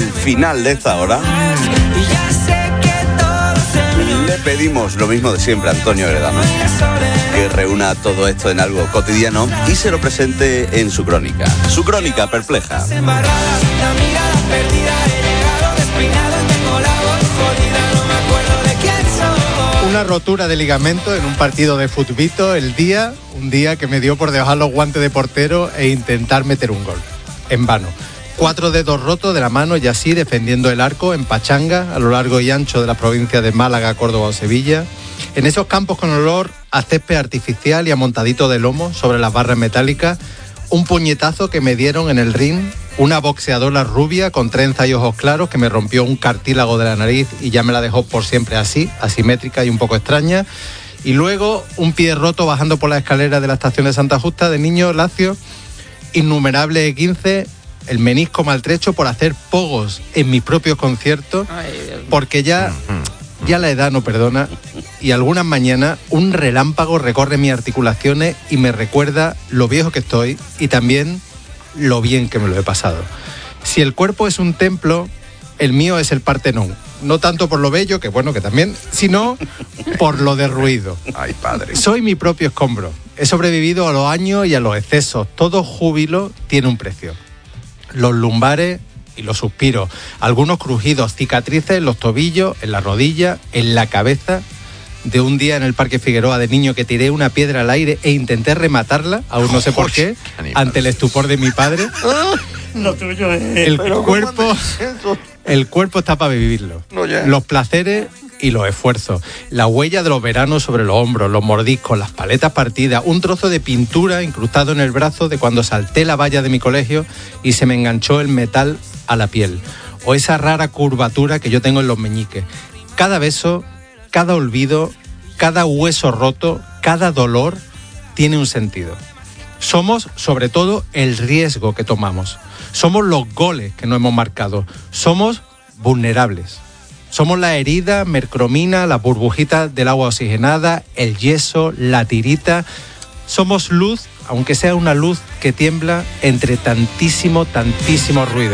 final de esta hora, le pedimos lo mismo de siempre a Antonio Heredano, que reúna todo esto en algo cotidiano y se lo presente en su crónica. Su crónica perpleja. Una rotura de ligamento en un partido de futbito un día que me dio por dejar los guantes de portero e intentar meter un gol. En vano. 4 dedos rotos de la mano y así defendiendo el arco en pachanga a lo largo y ancho de la provincia de Málaga, Córdoba o Sevilla. En esos campos con olor a césped artificial y a montadito de lomo sobre las barras metálicas, un puñetazo que me dieron en el ring, una boxeadora rubia con trenza y ojos claros que me rompió un cartílago de la nariz y ya me la dejó por siempre así, asimétrica y un poco extraña. Y luego un pie roto bajando por la escalera de la estación de Santa Justa de niño lacio, innumerable E15, el menisco maltrecho por hacer pogos en mis propios conciertos, porque ya la edad no perdona y algunas mañanas un relámpago recorre mis articulaciones y me recuerda lo viejo que estoy y también lo bien que me lo he pasado. Si el cuerpo es un templo, el mío es el Partenón. No tanto por lo bello, que bueno, que también, sino por lo derruido. Ay, padre. Soy mi propio escombro. He sobrevivido a los años y a los excesos. Todo júbilo tiene un precio. Los lumbares y los suspiros. Algunos crujidos, cicatrices en los tobillos, en la rodilla, en la cabeza. De un día en el Parque Figueroa de niño que tiré una piedra al aire e intenté rematarla, aún no sé por qué, ante el estupor de mi padre. Lo tuyo es... El cuerpo está para vivirlo. No, ya. Los placeres y los esfuerzos. La huella de los veranos sobre los hombros, los mordiscos, las paletas partidas, un trozo de pintura incrustado en el brazo de cuando salté la valla de mi colegio y se me enganchó el metal a la piel. O esa rara curvatura que yo tengo en los meñiques. Cada beso, cada olvido, cada hueso roto, cada dolor tiene un sentido. Somos, sobre todo, el riesgo que tomamos. Somos los goles que no hemos marcado. Somos vulnerables. Somos la herida, mercromina, las burbujitas del agua oxigenada, el yeso, la tirita. Somos luz, aunque sea una luz que tiembla entre tantísimo ruido.